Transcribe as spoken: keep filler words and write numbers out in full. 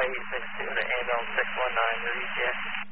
eight six two to ambulance six one nine to reach you.